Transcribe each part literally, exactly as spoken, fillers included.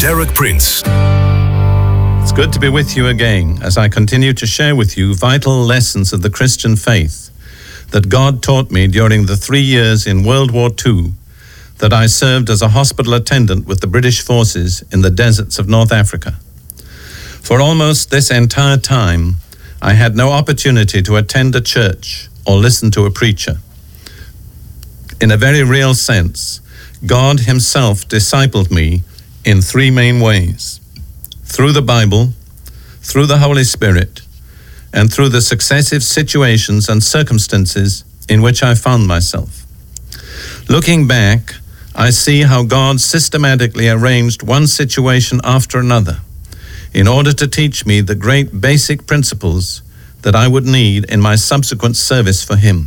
Derek Prince. It's good to be with you again as I continue to share with you vital lessons of the Christian faith that God taught me during the three years in World War Two that I served as a hospital attendant with the British forces in the deserts of North Africa. For almost this entire time, I had no opportunity to attend a church or listen to a preacher. In a very real sense, God Himself discipled me in three main ways: through the Bible, through the Holy Spirit, and through the successive situations and circumstances in which I found myself. Looking back, I see how God systematically arranged one situation after another in order to teach me the great basic principles that I would need in my subsequent service for Him.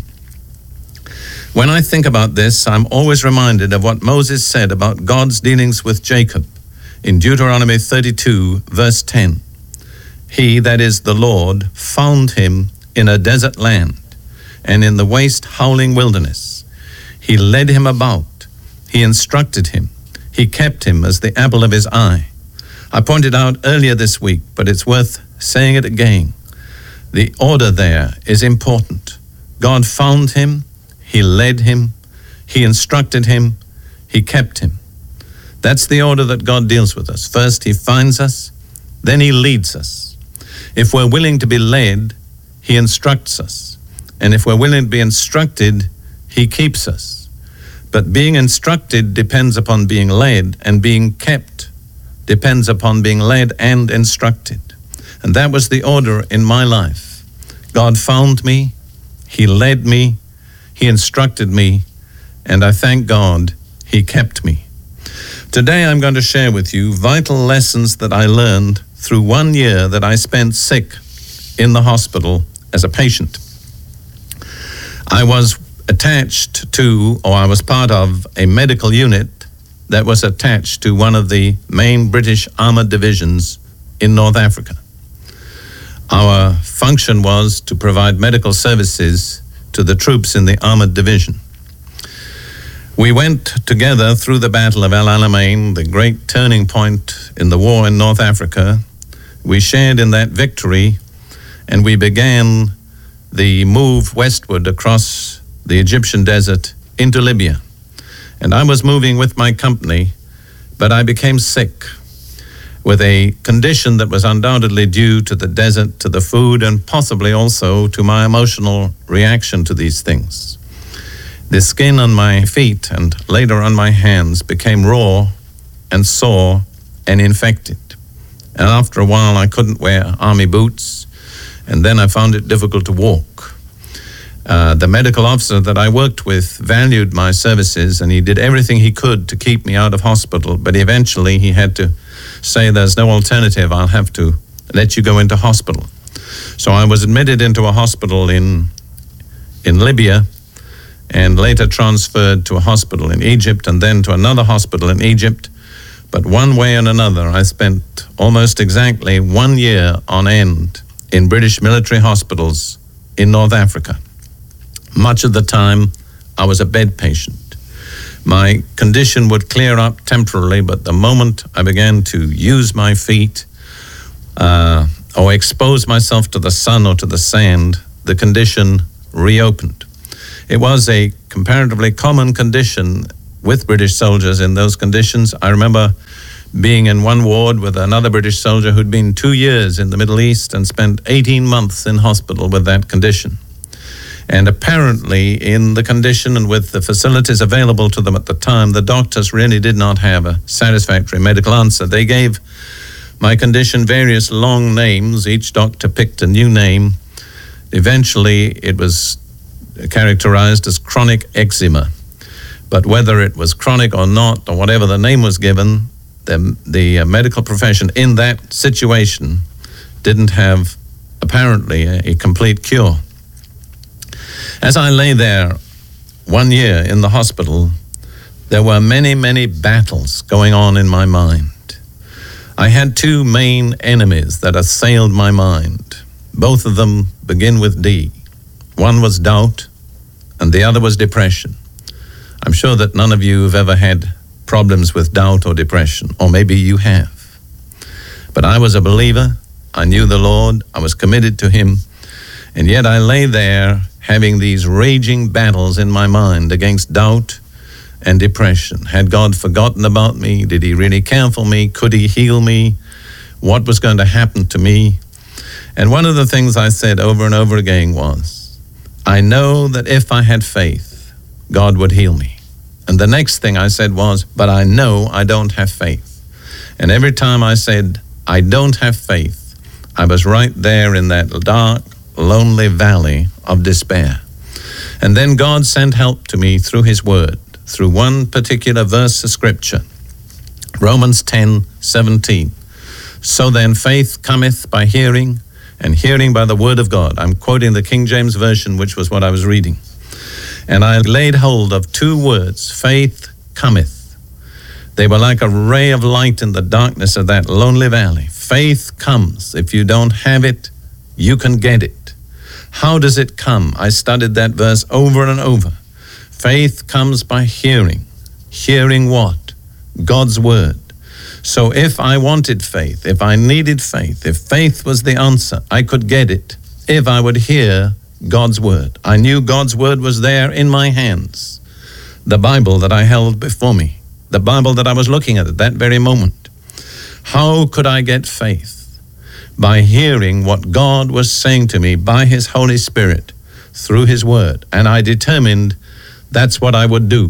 When I think about this, I'm always reminded of what Moses said about God's dealings with Jacob in Deuteronomy thirty-two, verse ten. He, that is the Lord, found him in a desert land and in the waste howling wilderness. He led him about. He instructed him. He kept him as the apple of his eye. I pointed out earlier this week, but it's worth saying it again. The order there is important. God found him. He led him, He instructed him, He kept him. That's the order that God deals with us. First, He finds us, then He leads us. If we're willing to be led, He instructs us. And if we're willing to be instructed, He keeps us. But being instructed depends upon being led, and being kept depends upon being led and instructed. And that was the order in my life. God found me, He led me, He instructed me, and I thank God He kept me. Today I'm going to share with you vital lessons that I learned through one year that I spent sick in the hospital as a patient. I was attached to, or I was part of, a medical unit that was attached to one of the main British armored divisions in North Africa. Our function was to provide medical services to the troops in the armored division. We went together through the Battle of El Alamein, the great turning point in the war in North Africa. We shared in that victory, and we began the move westward across the Egyptian desert into Libya. And I was moving with my company, but I became sick with a condition that was undoubtedly due to the desert, to the food, and possibly also to my emotional reaction to these things. The skin on my feet and later on my hands became raw and sore and infected. And after a while, I couldn't wear army boots, and then I found it difficult to walk. Uh, the medical officer that I worked with valued my services, and he did everything he could to keep me out of hospital, but eventually he had to say, there's no alternative, I'll have to let you go into hospital. So I was admitted into a hospital in in Libya, and later transferred to a hospital in Egypt, and then to another hospital in Egypt. But one way and another, I spent almost exactly one year on end in British military hospitals in North Africa. Much of the time, I was a bed patient. My condition would clear up temporarily, but the moment I began to use my feet uh, or expose myself to the sun or to the sand, the condition reopened. It was a comparatively common condition with British soldiers in those conditions. I remember being in one ward with another British soldier who'd been two years in the Middle East and spent eighteen months in hospital with that condition. And apparently, in the condition and with the facilities available to them at the time, the doctors really did not have a satisfactory medical answer. They gave my condition various long names. Each doctor picked a new name. Eventually, it was characterized as chronic eczema. But whether it was chronic or not, or whatever the name was given, the, the medical profession in that situation didn't have, apparently, a, a complete cure. As I lay there one year in the hospital, there were many, many battles going on in my mind. I had two main enemies that assailed my mind. Both of them begin with D. One was doubt, and the other was depression. I'm sure that none of you have ever had problems with doubt or depression, or maybe you have. But I was a believer. I knew the Lord. I was committed to Him. And yet I lay there having these raging battles in my mind against doubt and depression. Had God forgotten about me? Did He really care for me? Could He heal me? What was going to happen to me? And one of the things I said over and over again was, I know that if I had faith, God would heal me. And the next thing I said was, but I know I don't have faith. And every time I said, I don't have faith, I was right there in that dark, lonely valley of despair. And then God sent help to me through His Word, through one particular verse of Scripture, Romans ten seventeen. So then faith cometh by hearing, and hearing by the Word of God. I'm quoting the King James Version, which was what I was reading. And I laid hold of two words, faith cometh. They were like a ray of light in the darkness of that lonely valley. Faith comes. If you don't have it, you can get it. How does it come? I studied that verse over and over. Faith comes by hearing. Hearing what? God's Word. So if I wanted faith, if I needed faith, if faith was the answer, I could get it if I would hear God's Word. I knew God's Word was there in my hands. The Bible that I held before me, the Bible that I was looking at at that very moment. How could I get faith? By hearing what God was saying to me by His Holy Spirit through His Word. And I determined that's what I would do.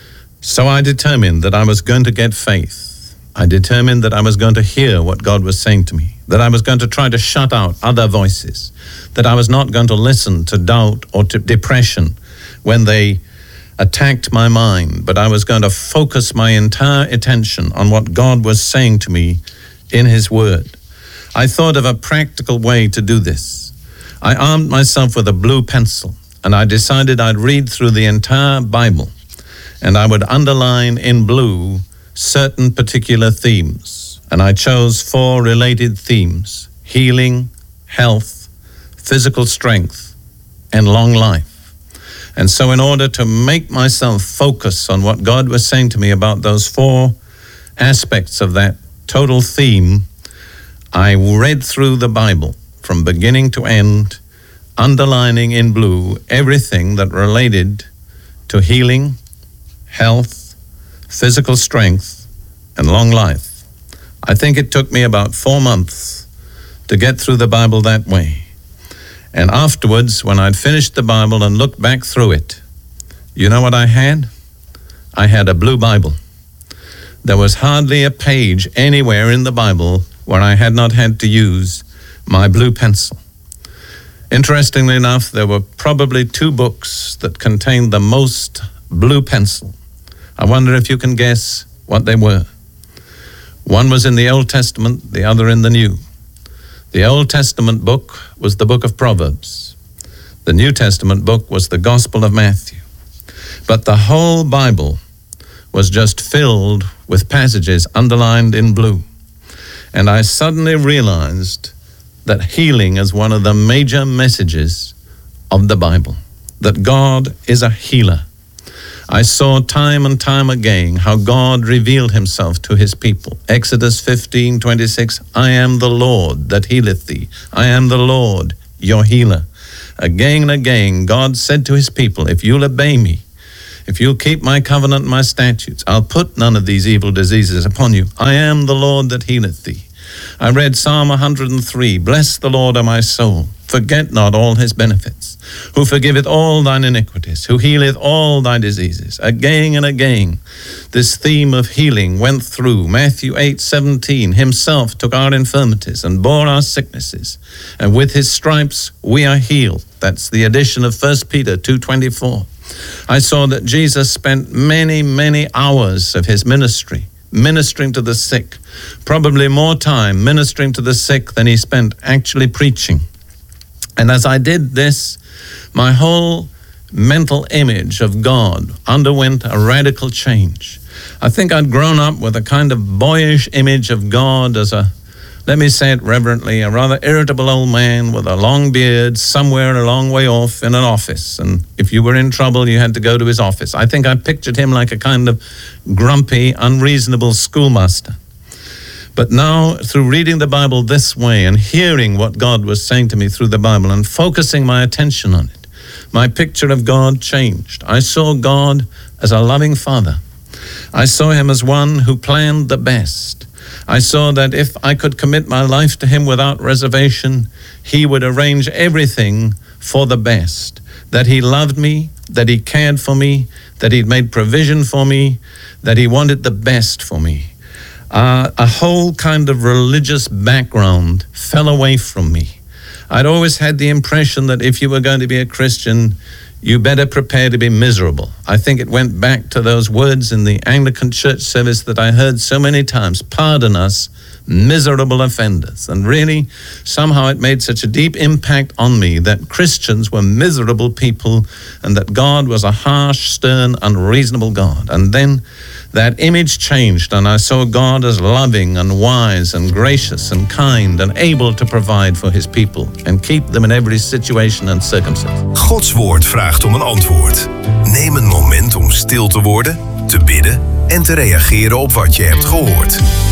So I determined that I was going to get faith. I determined that I was going to hear what God was saying to me, that I was going to try to shut out other voices, that I was not going to listen to doubt or to depression when they attacked my mind, but I was going to focus my entire attention on what God was saying to me in His Word. I thought of a practical way to do this. I armed myself with a blue pencil, and I decided I'd read through the entire Bible, and I would underline in blue certain particular themes. And I chose four related themes: healing, health, physical strength, and long life. And so in order to make myself focus on what God was saying to me about those four aspects of that total theme, I read through the Bible from beginning to end, underlining in blue everything that related to healing, health, physical strength, and long life. I think it took me about four months to get through the Bible that way. And afterwards, when I'd finished the Bible and looked back through it, you know what I had? I had a blue Bible. There was hardly a page anywhere in the Bible where I had not had to use my blue pencil. Interestingly enough, there were probably two books that contained the most blue pencil. I wonder if you can guess what they were. One was in the Old Testament, the other in the New. The Old Testament book was the book of Proverbs. The New Testament book was the Gospel of Matthew. But the whole Bible was just filled with passages underlined in blue. And I suddenly realized that healing is one of the major messages of the Bible, that God is a healer. I saw time and time again how God revealed Himself to His people. Exodus fifteen twenty-six, I am the Lord that healeth thee. I am the Lord, your healer. Again and again, God said to His people, if you'll obey me, if you'll keep my covenant and my statutes, I'll put none of these evil diseases upon you. I am the Lord that healeth thee. I read Psalm one hundred three, bless the Lord, O my soul. Forget not all His benefits, who forgiveth all thine iniquities, who healeth all thy diseases. Again and again, this theme of healing went through. Matthew eight seventeen, Himself took our infirmities and bore our sicknesses, and with His stripes we are healed. That's the addition of First Peter two twenty-four. I saw that Jesus spent many, many hours of His ministry ministering to the sick, probably more time ministering to the sick than He spent actually preaching. And as I did this, my whole mental image of God underwent a radical change. I think I'd grown up with a kind of boyish image of God as a let me say it reverently, a rather irritable old man with a long beard somewhere a long way off in an office. And if you were in trouble, you had to go to his office. I think I pictured him like a kind of grumpy, unreasonable schoolmaster. But now, through reading the Bible this way and hearing what God was saying to me through the Bible and focusing my attention on it, my picture of God changed. I saw God as a loving Father. I saw him as one who planned the best. I saw that if I could commit my life to him without reservation, he would arrange everything for the best. That he loved me, that he cared for me, that he'd made provision for me, that he wanted the best for me. Uh, a whole kind of religious background fell away from me. I'd always had the impression that if you were going to be a Christian, you better prepare to be miserable. I think it went back to those words in the Anglican church service that I heard so many times, pardon us, miserable offenders. And really, somehow it made such a deep impact on me that Christians were miserable people and that God was a harsh, stern, unreasonable God. And then that image changed and I saw God as loving and wise and gracious and kind and able to provide for his people and keep them in every situation and circumstance. Gods woord vraagt om een antwoord. Neem een moment om stil te worden, te bidden en te reageren op wat je hebt gehoord.